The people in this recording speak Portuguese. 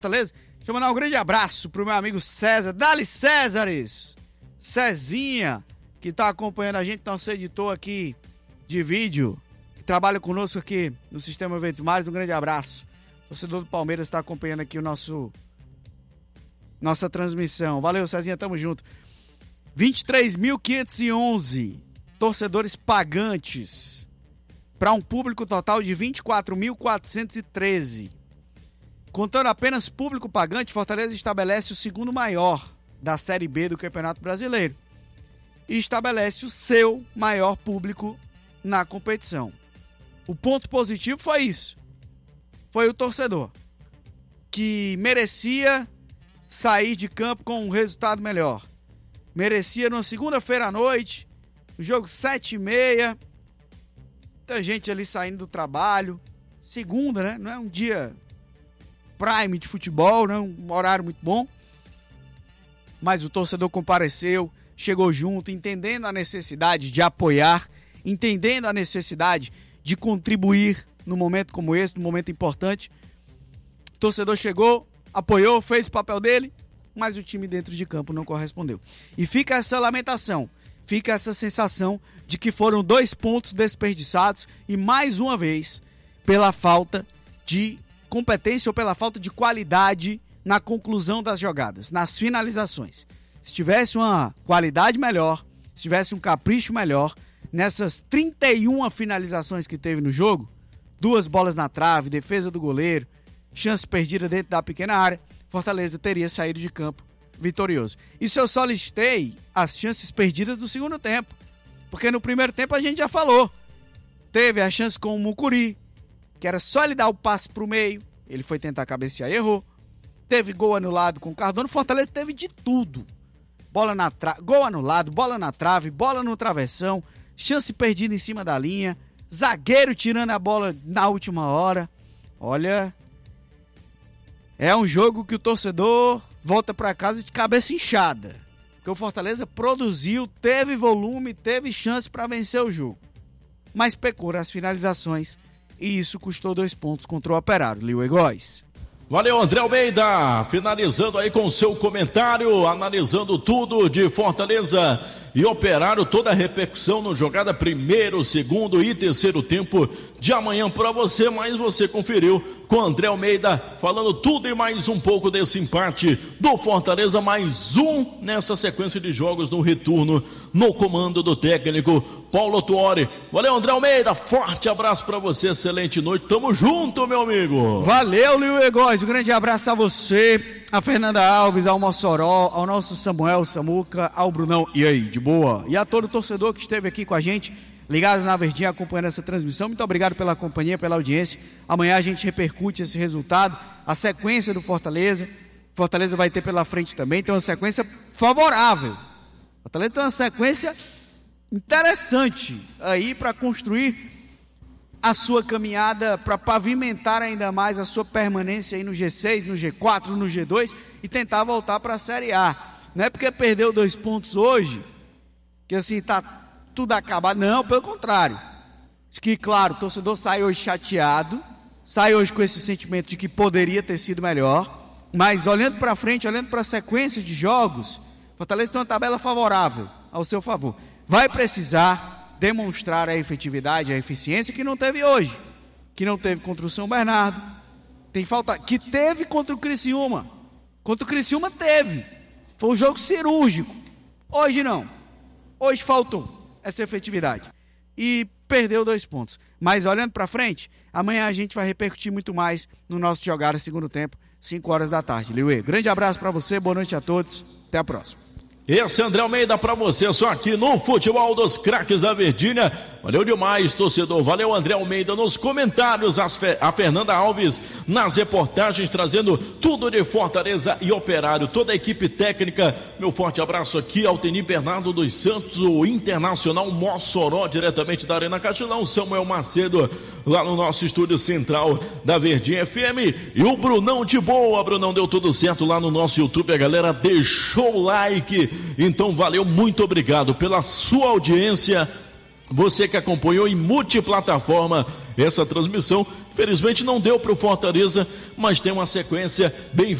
Fortaleza. Deixa eu mandar um grande abraço pro meu amigo César. Dali Césares! Cezinha, que tá acompanhando a gente, nosso editor aqui de vídeo, que trabalha conosco aqui no Sistema Verdes Mares. Um grande abraço. O torcedor do Palmeiras está acompanhando aqui nossa transmissão. Valeu, Cezinha, tamo junto. 23.511 torcedores pagantes para um público total de 24.413. Contando apenas público pagante, Fortaleza estabelece o segundo maior da Série B do Campeonato Brasileiro e estabelece o seu maior público na competição. O ponto positivo foi isso. Foi o torcedor que merecia sair de campo com um resultado melhor. Merecia numa segunda-feira à noite, no jogo 7h30, muita gente ali saindo do trabalho. Segunda, né? Não é um dia prime de futebol, não é um horário muito bom. Mas o torcedor compareceu, chegou junto, entendendo a necessidade de apoiar, entendendo a necessidade de contribuir num momento como esse, num momento importante. O torcedor chegou, apoiou, fez o papel dele, mas o time dentro de campo não correspondeu. E fica essa lamentação, fica essa sensação de que foram 2 pontos desperdiçados e mais uma vez pela falta de competência ou pela falta de qualidade na conclusão das jogadas, nas finalizações. Se tivesse uma qualidade melhor, se tivesse um capricho melhor, nessas 31 finalizações que teve no jogo, 2 bolas na trave, defesa do goleiro, chance perdida dentro da pequena área, Fortaleza teria saído de campo vitorioso. Isso eu só listei as chances perdidas do segundo tempo, porque no primeiro tempo a gente já falou. Teve a chance com o Mucuri, que era só ele dar o passe pro meio, ele foi tentar cabecear e errou. Teve gol anulado com o Cardona, Fortaleza teve de tudo. Gol anulado, bola na trave, bola no travessão, chance perdida em cima da linha, zagueiro tirando a bola na última hora. Olha, é um jogo que o torcedor volta para casa de cabeça inchada. Porque o Fortaleza produziu, teve volume, teve chance para vencer o jogo. Mas pecou nas finalizações e isso custou 2 pontos contra o Operário. Liu Egóis. Valeu, André Almeida, finalizando aí com o seu comentário, analisando tudo de Fortaleza e Operário, toda a repercussão no jogada primeiro, segundo e terceiro tempo de amanhã para você, mas você conferiu com André Almeida, falando tudo e mais um pouco desse empate do Fortaleza, mais um nessa sequência de jogos no retorno, no comando do técnico Paulo Tuori. Valeu, André Almeida, forte abraço para você, excelente noite, tamo junto, meu amigo. Valeu, Liu Egóis, um grande abraço a você, a Fernanda Alves, ao Mossoró, ao nosso Samuel Samuca, ao Brunão, e aí, de boa? E a todo torcedor que esteve aqui com a gente, ligado na Verdinha, acompanhando essa transmissão. Muito obrigado pela companhia, pela audiência. Amanhã a gente repercute esse resultado, a sequência do Fortaleza. Fortaleza vai ter pela frente também, tem uma sequência favorável. Fortaleza tem uma sequência interessante aí para construir a sua caminhada, para pavimentar ainda mais a sua permanência aí no G6, no G4, no G2 e tentar voltar para a Série A. Não é porque perdeu 2 pontos hoje que assim tá tudo acabado, não, pelo contrário. Acho que, claro, o torcedor sai hoje chateado, sai hoje com esse sentimento de que poderia ter sido melhor, mas olhando para frente, olhando para a sequência de jogos, Fortaleza tem uma tabela favorável ao seu favor. Vai precisar demonstrar a efetividade, a eficiência que não teve hoje, que não teve contra o São Bernardo, tem falta, que teve contra o Criciúma. Contra o Criciúma teve, foi um jogo cirúrgico. Hoje não, hoje faltou essa efetividade e perdeu 2 pontos, mas olhando para frente, amanhã a gente vai repercutir muito mais no nosso Jogar segundo tempo, 5 horas da tarde. Liuê, grande abraço para você, boa noite a todos, até a próxima. Esse é André Almeida para você, só aqui no Futebol dos Craques da Verdinha. Valeu demais, torcedor. Valeu, André Almeida nos comentários, a Fernanda Alves nas reportagens, trazendo tudo de Fortaleza e Operário, toda a equipe técnica. Meu forte abraço aqui ao Tenir Bernardo dos Santos, o Internacional Mossoró, diretamente da Arena Castelão, Samuel Macedo, lá no nosso estúdio central da Verdinha FM, e o Brunão de boa. Brunão, deu tudo certo lá no nosso YouTube, a galera deixou o like, então valeu, muito obrigado pela sua audiência. Você que acompanhou em multiplataforma essa transmissão. Felizmente não deu para o Fortaleza, mas tem uma sequência bem